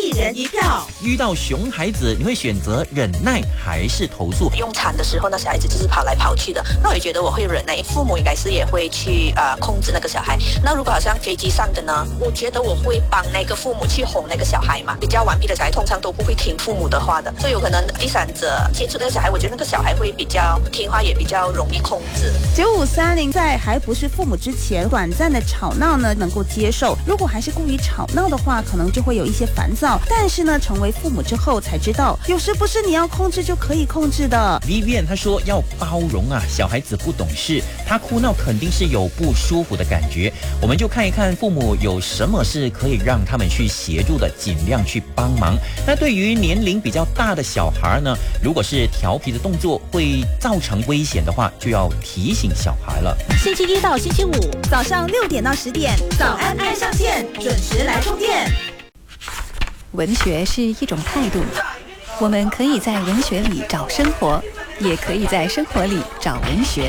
一人一票。 遇到熊孩子，你会选择忍耐还是投诉？ 用餐的时候，那小孩子就是跑来跑去的，那我也觉得我会忍耐。父母应该是也会去控制那个小孩。那如果好像飞机上的呢，我觉得我会帮那个父母去哄那个小孩嘛。比较顽皮的小孩通常都不会听父母的话的，所以有可能第三者接触那个小孩，我觉得那个小孩会比较听话，也比较容易控制。 9530在还不是父母之前，短暂的吵闹呢能够接受，如果还是故意吵闹的话，可能就会有一些烦躁。但是呢，成为父母之后才知道，有时不是你要控制就可以控制的。 Vivian 他说要包容啊，小孩子不懂事，他哭闹肯定是有不舒服的感觉，我们就看一看父母有什么是可以让他们去协助的，尽量去帮忙。那对于年龄比较大的小孩呢，如果是调皮的动作会造成危险的话，就要提醒小孩了。 星期一到星期五早上6点到10点，早安爱上线，准时来充电。 文学是一种态度，我们可以在文学里找生活，也可以在生活里找文学。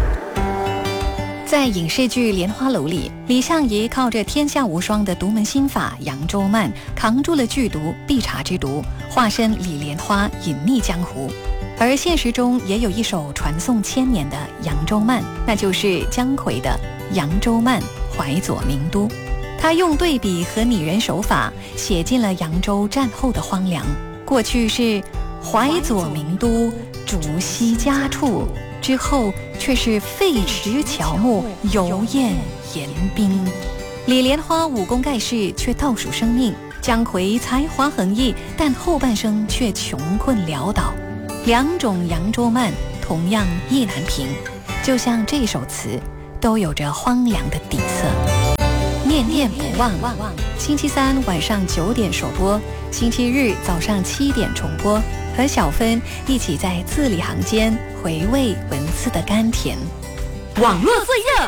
在影视剧《莲花楼》里，李相夷靠着天下无双的独门心法扬州慢，扛住了剧毒必察之毒，化身李莲花隐匿江湖。而现实中也有一首传颂千年的扬州慢，那就是姜夔的《扬州慢·淮左名都》。他用对比和拟人手法写进了扬州战后的荒凉。过去是淮左名都，竹溪家处，之后却是废池乔木，油砚严冰。李莲花武功盖世，却倒数生命；姜夔才华横溢，但后半生却穷困潦倒。两种扬州慢同样意难平，就像这首词都有着荒凉的底色。念念不忘，星期三晚上9点首播，星期日早上7点重播，和小芬一起在字里行间回味文字的甘甜。 网络最热。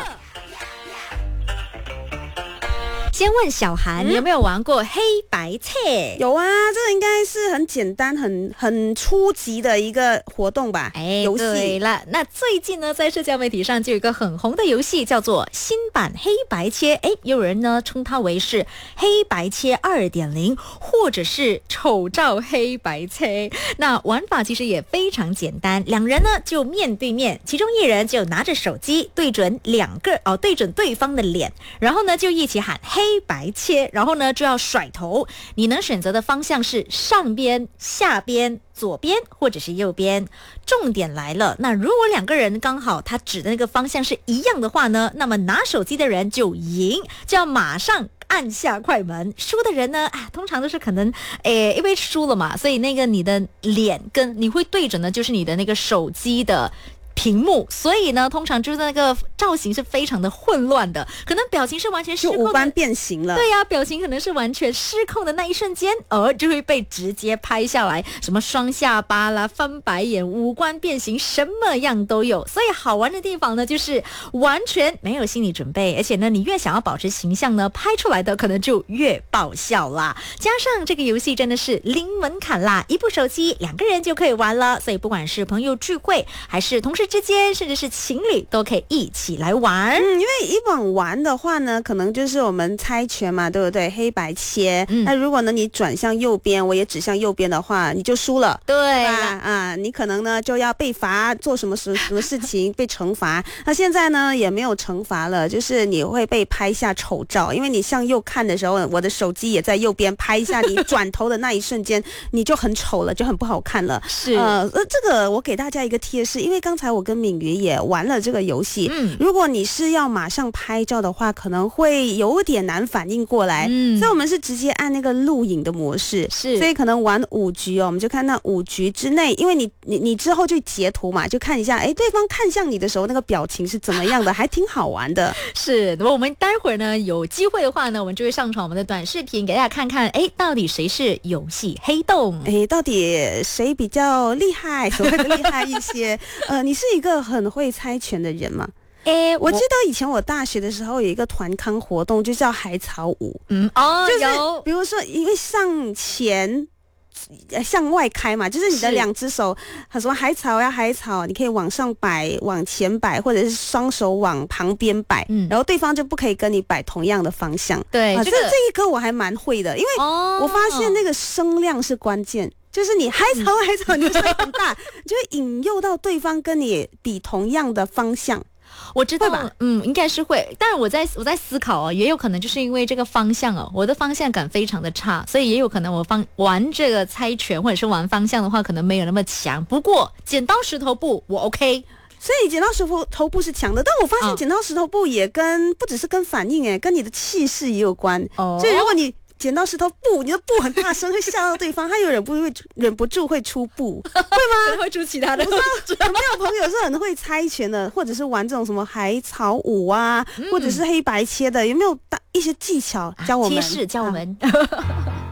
先问小韩，有没有玩过黑白猜？ 有啊，这个应该是很简单、很初级的一个活动吧？游戏。 对了，那最近呢，在社交媒体上就有一个很红的游戏，叫做新版黑白切。有人呢称它为是黑白切2.0，或者是丑照黑白切。那玩法其实也非常简单，两人呢就面对面，其中一人就拿着手机对准对准对方的脸，然后呢就一起喊黑白切，然后呢就要甩头，你能选择的方向是上边、下边、左边或者是右边。重点来了，那如果两个人刚好他指的那个方向是一样的话呢，那么拿手机的人就赢，就要马上按下快门。输的人呢，通常都是可能因为输了嘛，所以那个你的脸跟你会对准的就是你的那个手机的屏幕，所以呢通常就是那个造型是非常的混乱的，可能表情是完全失控的， 就五官变形了。 对呀，表情可能是完全失控的那一瞬间，就会被直接拍下来，什么双下巴啦、翻白眼、五官变形，什么样都有。所以好玩的地方呢，就是完全没有心理准备，而且呢你越想要保持形象呢，拍出来的可能就越爆笑啦。加上这个游戏真的是零门槛啦，一部手机两个人就可以玩了，所以不管是朋友聚会还是同事之间，甚至是情侣都可以一起来玩。 因为以往玩的话呢，可能就是我们猜拳嘛，对不对？黑白切。那如果呢你转向右边，我也指向右边的话，你就输了。 对啊，你可能呢就要被罚做什么事情被惩罚。那现在呢也没有惩罚了，就是你会被拍下丑照，因为你向右看的时候，我的手机也在右边拍一下你转头的那一瞬间，你就很丑了，就很不好看了。 是这个我给大家一个贴士，因为刚才我跟敏瑜也玩了这个游戏。如果你是要马上拍照的话，可能会有点难反应过来。所以我们是直接按那个录影的模式， 是， 所以可能玩5局我们就看到5局之内，因为你之后就截图嘛，就看一下，对方看向你的时候那个表情是怎么样的，还挺好玩的。 是，那么我们待会儿呢有机会的话呢，我们就会上传我们的短视频给大家看看，到底谁是游戏黑洞， 到底谁比较厉害，所谓的厉害一些。你是一个很会猜拳的人吗？我记得以前我大学的时候有一个团康活动，就叫海草舞。就是比如说因为上前向外开嘛，就是你的是两只手，什么海草呀海草，你可以往上摆、往前摆，或者是双手往旁边摆，然后对方就不可以跟你摆同样的方向。 对， 这一个我还蛮会的，因为我发现那个声量是关键。就是你海草海草，你的声音很大，你就会引诱到对方跟你比同样的方向。 我知道吧， 应该是会，但是我在思考哦，也有可能就是因为这个方向哦，我的方向感非常的差，所以也有可能我玩这个猜拳或者是玩方向的话，可能没有那么强。不过剪刀石头布我 OK， 所以剪刀石头布是强的，但我发现剪刀石头布也不只是跟反应跟你的气势也有关。所以如果你剪刀石头布，你的布很大声，会吓到对方，他又忍不住会出布，会吗？ 会出其他的。 我知道有没有朋友是很会猜拳的，或者是玩这种什么海草舞啊，或者是黑白切的，有没有一些技巧教我们？ 贴士教我们。